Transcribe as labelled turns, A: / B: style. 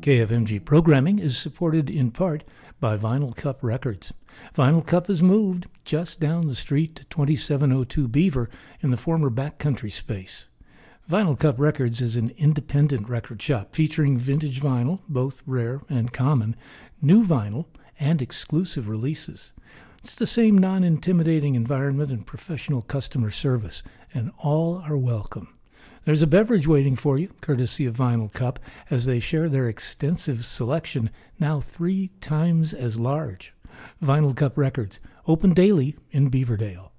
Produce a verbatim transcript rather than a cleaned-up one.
A: K F M G programming is supported in part by Vinyl Cup Records. Vinyl Cup has moved just down the street to twenty-seven oh two Beaver in the former backcountry space. Vinyl Cup Records is an independent record shop featuring vintage vinyl, both rare and common, new vinyl, and exclusive releases. It's the same non-intimidating environment and professional customer service, and all are welcome. There's a beverage waiting for you, courtesy of Vinyl Cup, as they share their extensive selection, now three times as large. Vinyl Cup Records, open daily in Beaverdale.